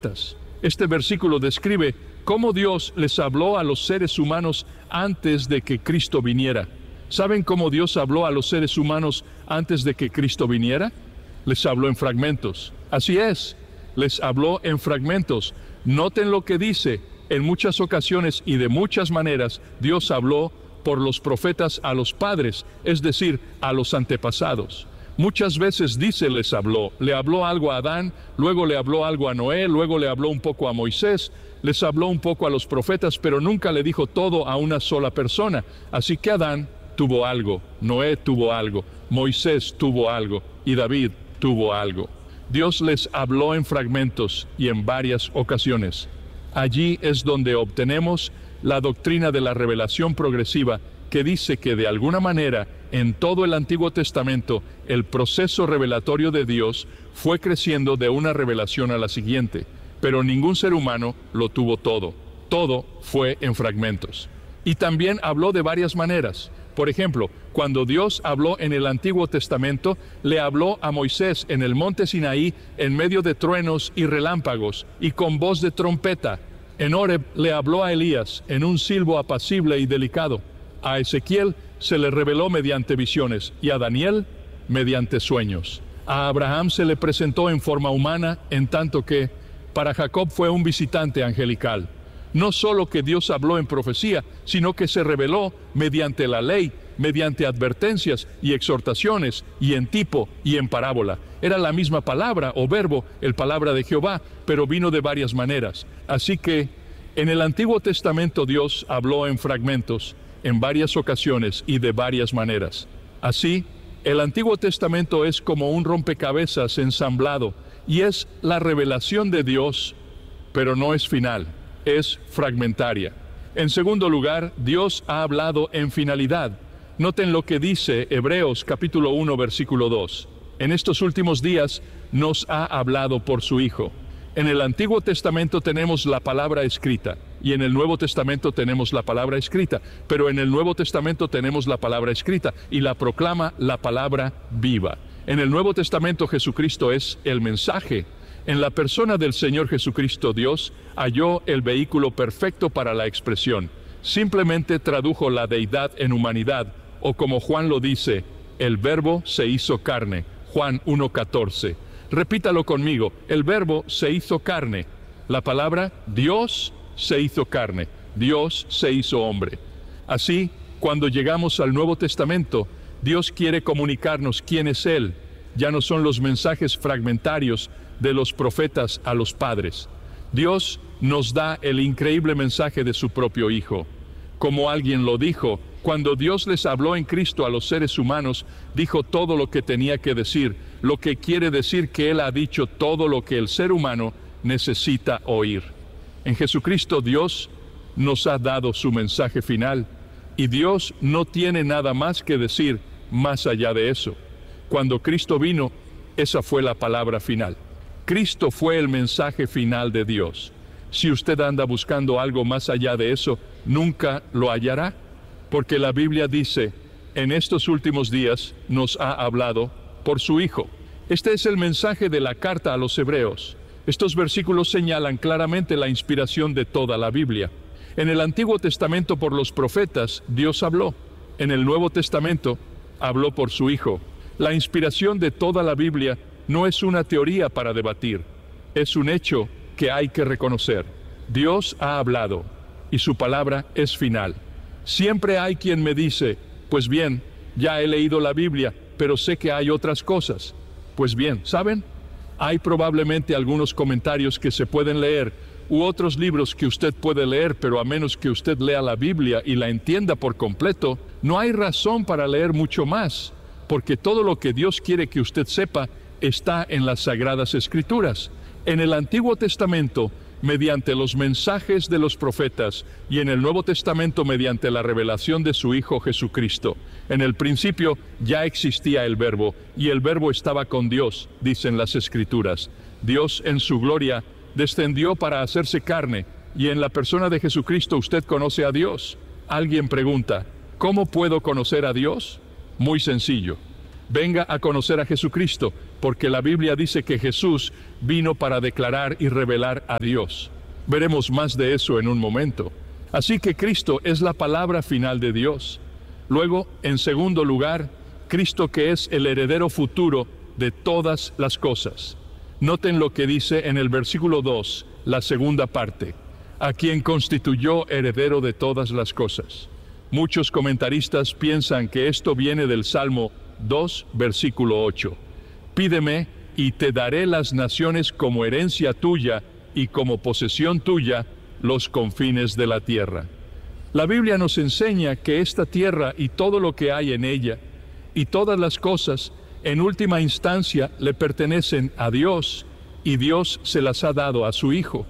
Este versículo describe cómo Dios les habló a los seres humanos antes de que Cristo viniera. ¿Saben cómo Dios habló a los seres humanos antes de que Cristo viniera? Les habló en fragmentos. Así es, les habló en fragmentos. Noten lo que dice. En muchas ocasiones y de muchas maneras, Dios habló por los profetas a los padres, es decir, a los antepasados. Muchas veces dice les habló. Le habló algo a Adán, luego le habló algo a Noé, luego le habló un poco a Moisés, les habló un poco a los profetas, pero nunca le dijo todo a una sola persona. Así que Adán tuvo algo, Noé tuvo algo, Moisés tuvo algo y David tuvo algo. Dios les habló en fragmentos y en varias ocasiones. Allí es donde obtenemos la doctrina de la revelación progresiva, que dice que de alguna manera en todo el Antiguo Testamento el proceso revelatorio de Dios fue creciendo de una revelación a la siguiente, pero ningún ser humano lo tuvo todo. Todo fue en fragmentos. Y también habló de varias maneras. Por ejemplo, cuando Dios habló en el Antiguo Testamento, le habló a Moisés en el monte Sinaí en medio de truenos y relámpagos y con voz de trompeta. En Horeb le habló a Elías en un silbo apacible y delicado. A Ezequiel se le reveló mediante visiones y a Daniel mediante sueños. A Abraham se le presentó en forma humana, en tanto que para Jacob fue un visitante angelical. No solo que Dios habló en profecía, sino que se reveló mediante la ley, mediante advertencias y exhortaciones, y en tipo y en parábola. Era la misma palabra o verbo, el palabra de Jehová, pero vino de varias maneras. Así que en el Antiguo Testamento Dios habló en fragmentos, en varias ocasiones y de varias maneras. Así, el Antiguo Testamento es como un rompecabezas ensamblado, y es la revelación de Dios, pero no es final, es fragmentaria. En segundo lugar, Dios ha hablado en finalidad. Noten lo que dice Hebreos capítulo 1, versículo 2. En estos últimos días nos ha hablado por su Hijo. En el Antiguo Testamento tenemos la palabra escrita, y en el Nuevo Testamento tenemos la palabra escrita, pero en el Nuevo Testamento tenemos la palabra escrita, y la proclama la palabra viva. En el Nuevo Testamento Jesucristo es el mensaje. En la persona del Señor Jesucristo, Dios halló el vehículo perfecto para la expresión. Simplemente tradujo la deidad en humanidad, o como Juan lo dice, el Verbo se hizo carne. Juan 1:14. Repítalo conmigo, el Verbo se hizo carne. La palabra Dios se hizo carne, Dios se hizo hombre. Así, cuando llegamos al Nuevo Testamento, Dios quiere comunicarnos quién es Él. Ya no son los mensajes fragmentarios de los profetas a los padres. Dios nos da el increíble mensaje de su propio Hijo. Como alguien lo dijo, cuando Dios les habló en Cristo a los seres humanos, dijo todo lo que tenía que decir, lo que quiere decir que Él ha dicho todo lo que el ser humano necesita oír. En Jesucristo Dios nos ha dado su mensaje final, y Dios no tiene nada más que decir más allá de eso. Cuando Cristo vino, esa fue la palabra final. Cristo fue el mensaje final de Dios. Si usted anda buscando algo más allá de eso, nunca lo hallará, porque la Biblia dice, en estos últimos días nos ha hablado por su Hijo. Este es el mensaje de la carta a los Hebreos. Estos versículos señalan claramente la inspiración de toda la Biblia. En el Antiguo Testamento por los profetas, Dios habló. En el Nuevo Testamento, habló por su Hijo. La inspiración de toda la Biblia no es una teoría para debatir, es un hecho que hay que reconocer. Dios ha hablado, y su palabra es final. Siempre hay quien me dice, pues bien, ya he leído la Biblia, pero sé que hay otras cosas. Pues bien, ¿saben? Hay probablemente algunos comentarios que se pueden leer, u otros libros que usted puede leer, pero a menos que usted lea la Biblia y la entienda por completo, no hay razón para leer mucho más, porque todo lo que Dios quiere que usted sepa está en las Sagradas Escrituras. En el Antiguo Testamento, mediante los mensajes de los profetas, y en el Nuevo Testamento mediante la revelación de su Hijo Jesucristo. En el principio ya existía el Verbo, y el Verbo estaba con Dios, dicen las Escrituras. Dios en su gloria descendió para hacerse carne, y en la persona de Jesucristo usted conoce a Dios. Alguien pregunta, ¿cómo puedo conocer a Dios? Muy sencillo. venga a conocer a Jesucristo, porque la Biblia dice que Jesús vino para declarar y revelar a Dios. Veremos más de eso en un momento. Así que Cristo es la palabra final de Dios. Luego, en segundo lugar, Cristo, que es el heredero futuro de todas las cosas. Noten lo que dice en el versículo 2, la segunda parte: a quien constituyó heredero de todas las cosas. Muchos comentaristas piensan que esto viene del Salmo 2, versículo 8. Pídeme y te daré las naciones como herencia tuya y como posesión tuya los confines de la tierra. La Biblia nos enseña que esta tierra y todo lo que hay en ella, y todas las cosas, en última instancia le pertenecen a Dios, y Dios se las ha dado a su Hijo.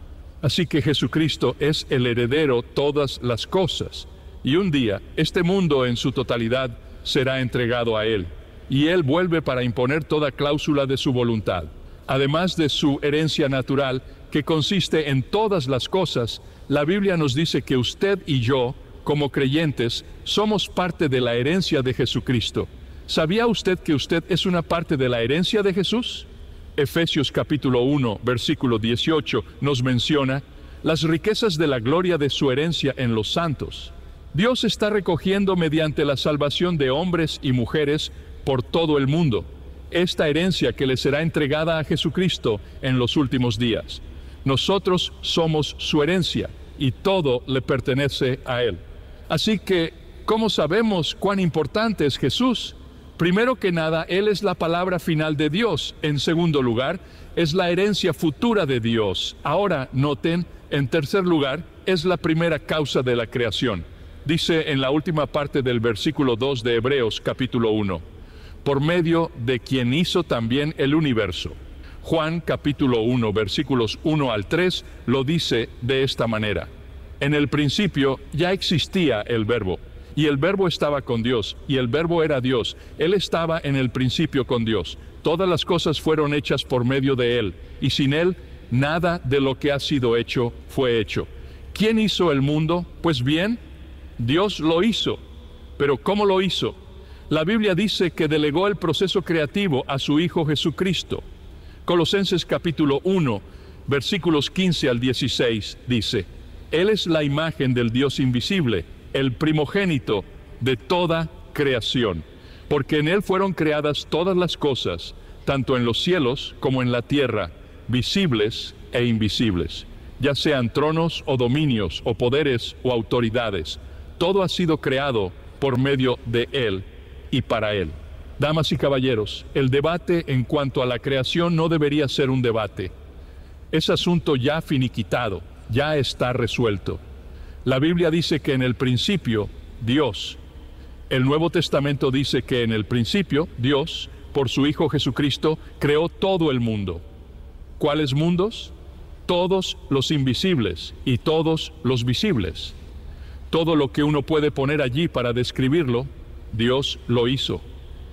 Así que Jesucristo es el heredero de todas las cosas, y un día este mundo en su totalidad será entregado a Él, y Él vuelve para imponer toda cláusula de su voluntad. Además de su herencia natural, que consiste en todas las cosas, la Biblia nos dice que usted y yo, como creyentes, somos parte de la herencia de Jesucristo. ¿Sabía usted que usted es una parte de la herencia de Jesús? Efesios capítulo 1, versículo 18 nos menciona las riquezas de la gloria de su herencia en los santos. Dios está recogiendo mediante la salvación de hombres y mujeres por todo el mundo esta herencia que le será entregada a Jesucristo en los últimos días. Nosotros somos su herencia y todo le pertenece a Él. Así que, ¿cómo sabemos cuán importante es Jesús? Primero que nada, Él es la palabra final de Dios. En segundo lugar, es la herencia futura de Dios. Ahora, noten, en tercer lugar, es la primera causa de la creación. Dice en la última parte del versículo 2 de Hebreos capítulo 1, por medio de quien hizo también el universo. Juan capítulo 1, versículos 1 al 3, lo dice de esta manera: en el principio ya existía el Verbo, y el Verbo estaba con Dios, y el Verbo era Dios. Él estaba en el principio con Dios. Todas las cosas fueron hechas por medio de Él, y sin Él nada de lo que ha sido hecho fue hecho. ¿Quién hizo el mundo? Pues bien, Dios lo hizo. ¿Pero cómo lo hizo? La Biblia dice que delegó el proceso creativo a su Hijo Jesucristo. Colosenses capítulo 1, versículos 15 al 16 dice: Él es la imagen del Dios invisible, el primogénito de toda creación, porque en Él fueron creadas todas las cosas, tanto en los cielos como en la tierra, visibles e invisibles, ya sean tronos o dominios o poderes o autoridades. Todo ha sido creado por medio de Él y para Él. Damas y caballeros, el debate en cuanto a la creación no debería ser un debate. Es asunto ya finiquitado, ya está resuelto. La Biblia dice que en el principio, Dios. El Nuevo Testamento dice que en el principio, Dios, por su Hijo Jesucristo, creó todo el mundo. ¿Cuáles mundos? Todos los invisibles y todos los visibles. Todo lo que uno puede poner allí para describirlo, Dios lo hizo.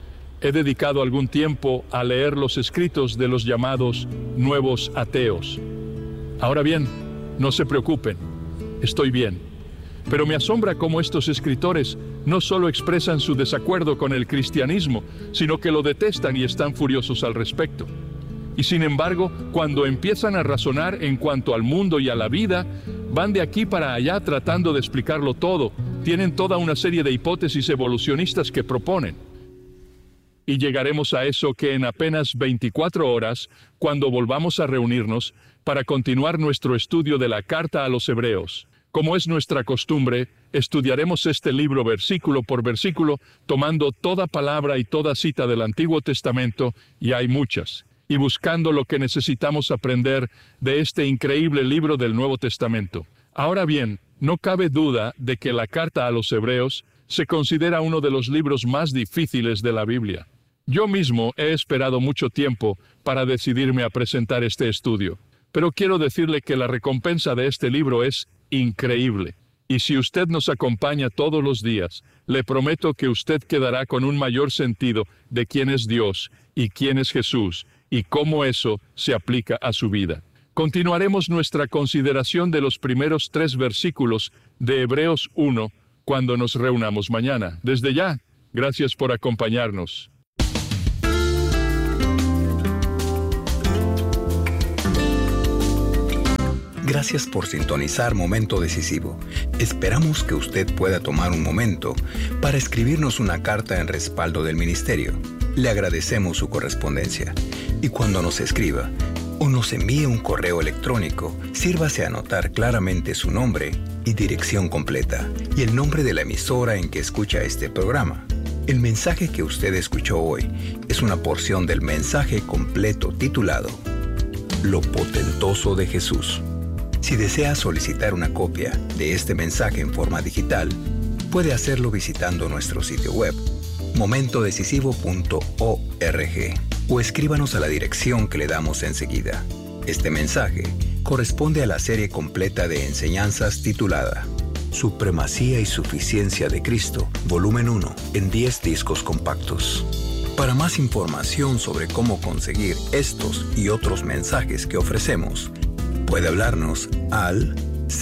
He dedicado algún tiempo a leer los escritos de los llamados nuevos ateos. Ahora bien, no se preocupen, estoy bien. Pero me asombra cómo estos escritores no solo expresan su desacuerdo con el cristianismo, sino que lo detestan y están furiosos al respecto. Y sin embargo, cuando empiezan a razonar en cuanto al mundo y a la vida, van de aquí para allá tratando de explicarlo todo. Tienen toda una serie de hipótesis evolucionistas que proponen. Y llegaremos a eso que en apenas 24 horas, cuando volvamos a reunirnos para continuar nuestro estudio de la carta a los Hebreos. Como es nuestra costumbre, estudiaremos este libro versículo por versículo, tomando toda palabra y toda cita del Antiguo Testamento, y hay muchas, y buscando lo que necesitamos aprender de este increíble libro del Nuevo Testamento. Ahora bien, no cabe duda de que la carta a los Hebreos se considera uno de los libros más difíciles de la Biblia. Yo mismo he esperado mucho tiempo para decidirme a presentar este estudio, pero quiero decirle que la recompensa de este libro es increíble. Y si usted nos acompaña todos los días, le prometo que usted quedará con un mayor sentido de quién es Dios y quién es Jesús y cómo eso se aplica a su vida. Continuaremos nuestra consideración de los primeros 3 versículos de Hebreos 1 cuando nos reunamos mañana. Desde ya, gracias por acompañarnos. Gracias por sintonizar Momento Decisivo. Esperamos que usted pueda tomar un momento para escribirnos una carta en respaldo del ministerio. Le agradecemos su correspondencia. Y cuando nos escriba o nos envíe un correo electrónico, sírvase a anotar claramente su nombre y dirección completa y el nombre de la emisora en que escucha este programa. El mensaje que usted escuchó hoy es una porción del mensaje completo titulado Lo Potentoso de Jesús. Si desea solicitar una copia de este mensaje en forma digital, puede hacerlo visitando nuestro sitio web, momentodecisivo.org, o escríbanos a la dirección que le damos enseguida. Este mensaje corresponde a la serie completa de enseñanzas titulada Supremacía y Suficiencia de Cristo, volumen 1, en 10 discos compactos. Para más información sobre cómo conseguir estos y otros mensajes que ofrecemos, puede hablarnos al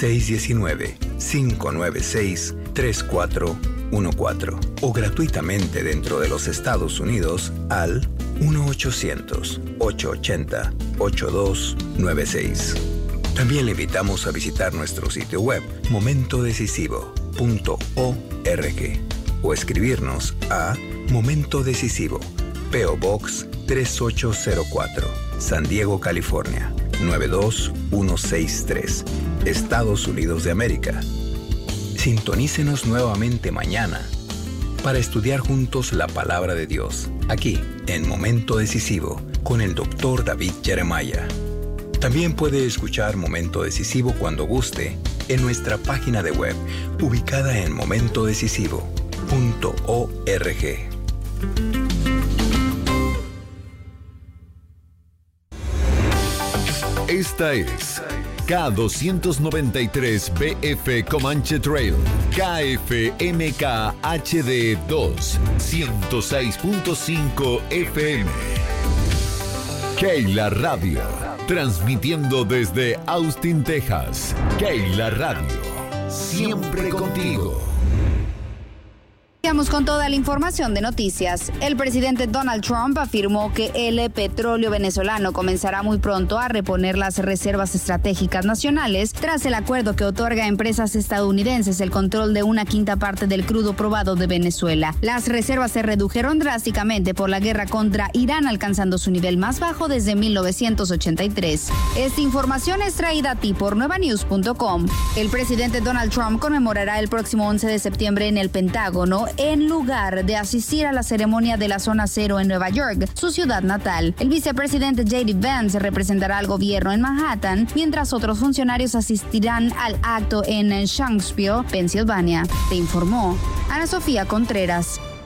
619-596-3414 o gratuitamente dentro de los Estados Unidos al 1-800-880-8296. También le invitamos a visitar nuestro sitio web momentodecisivo.org o escribirnos a Momento Decisivo, P.O. Box 3804, San Diego, California 92163, Estados Unidos de América. Sintonícenos nuevamente mañana para estudiar juntos la palabra de Dios, aquí en Momento Decisivo con el Dr. David Jeremiah. También puede escuchar Momento Decisivo cuando guste en nuestra página de web ubicada en momentodecisivo.org. Esta es K293BF Comanche Trail, KFMK HD2, 106.5 FM. Keila Radio, transmitiendo desde Austin, Texas. Keila Radio, siempre contigo. Con toda la información de noticias. El presidente Donald Trump afirmó que el petróleo venezolano comenzará muy pronto a reponer las reservas estratégicas nacionales tras el acuerdo que otorga a empresas estadounidenses el control de 1/5 parte del crudo probado de Venezuela. Las reservas se redujeron drásticamente por la guerra contra Irán, alcanzando su nivel más bajo desde 1983. Esta información es traída a ti por nuevanews.com. El presidente Donald Trump conmemorará el próximo 11 de septiembre en el Pentágono en lugar de asistir a la ceremonia de la Zona Cero en Nueva York, su ciudad natal. El vicepresidente J.D. Vance representará al gobierno en Manhattan, mientras otros funcionarios asistirán al acto en Shanksville, Pensilvania. Te informó Ana Sofía Contreras.